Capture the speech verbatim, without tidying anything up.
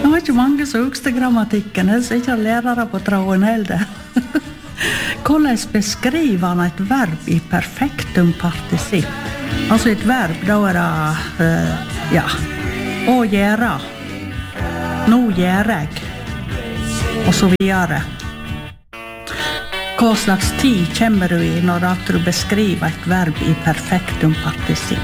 Det var ikke mange som husker grammatikken, jeg ser ikke lærere på tråden heller. Hvordan beskriver han et verb i perfektum partisipp? Altså et verb, da er det, uh, ja, å gjøre, nå gjør jeg, og så videre. Hva slags tid kommer du i når du beskriver et verb i perfektum partisipp?